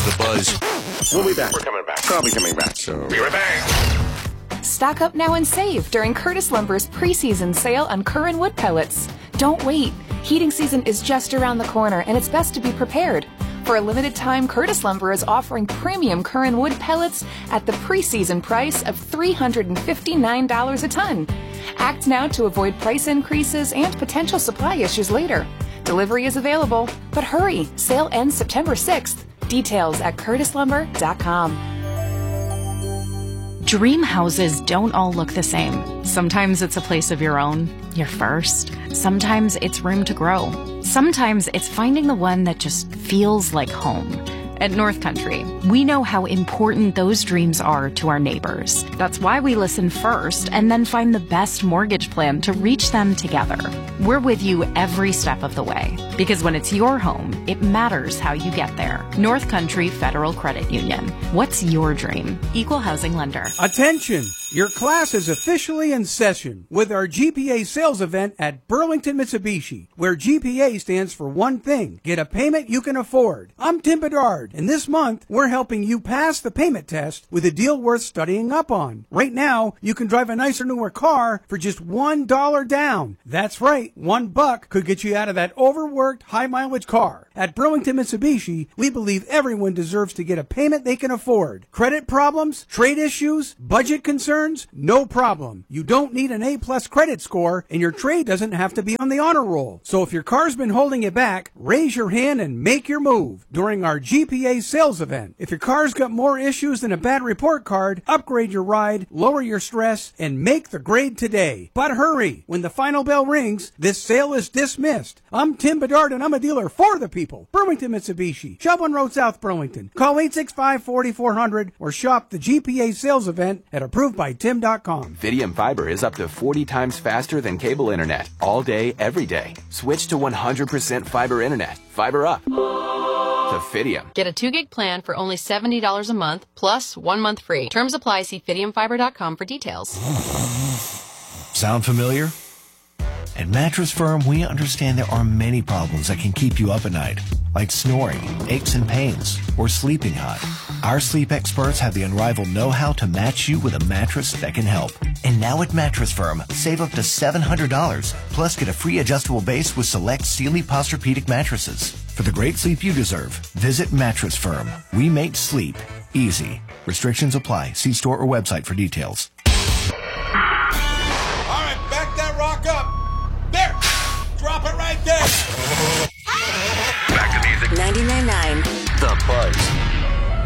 The Buzz. We'll be back. We're coming back. Probably coming back, so... Be right back. Stock up now and save during Curtis Lumber's preseason sale on Curran wood pellets. Don't wait. Heating season is just around the corner, and it's best to be prepared. For a limited time, Curtis Lumber is offering premium Curran wood pellets at the preseason price of $359 a ton. Act now to avoid price increases and potential supply issues later. Delivery is available, but hurry. Sale ends September 6th. Details at curtislumber.com. Dream houses don't all look the same. Sometimes it's a place of your own, your first. Sometimes it's room to grow. Sometimes it's finding the one that just feels like home. At North Country, we know how important those dreams are to our neighbors. That's why we listen first and then find the best mortgage plan to reach them together. We're with you every step of the way, because when it's your home, it matters how you get there. North Country Federal Credit Union. What's your dream? Equal housing lender. Attention! Your class is officially in session with our GPA sales event at Burlington Mitsubishi, where GPA stands for one thing: get a payment you can afford. I'm Tim Bedard, and this month we're helping you pass the payment test with a deal worth studying up on. Right now, you can drive a nicer, newer car for just $1 down. That's right, $1 could get you out of that overworked, high-mileage car. At Burlington Mitsubishi, we believe everyone deserves to get a payment they can afford. Credit problems, trade issues, budget concerns? No problem. You don't need an A-plus credit score, and your trade doesn't have to be on the honor roll. So if your car's been holding you back, raise your hand and make your move during our GPA sales event. If your car's got more issues than a bad report card, upgrade your ride, lower your stress, and make the grade today. But hurry! When the final bell rings, this sale is dismissed. I'm Tim Bedard, and I'm a dealer for the people. Burlington Mitsubishi, Shelburne Road, South Burlington. Call 865-4400 or shop the GPA sales event at ApprovedByTim.com. Fidium Fiber is up to 40 times faster than cable internet, all day, every day. Switch to 100% fiber internet. Fiber up to Fidium. Get a 2-gig plan for only $70 a month, plus 1 month free. Terms apply. See FidiumFiber.com for details. Sound familiar? At Mattress Firm, we understand there are many problems that can keep you up at night, like snoring, aches and pains, or sleeping hot. Our sleep experts have the unrivaled know-how to match you with a mattress that can help. And now at Mattress Firm, save up to $700, plus get a free adjustable base with select Sealy Posturepedic mattresses. For the great sleep you deserve, visit Mattress Firm. We make sleep easy. Restrictions apply. See store or website for details. All right, back that rock up. There! Drop it right there! Back to music. 99.9 The Buzz.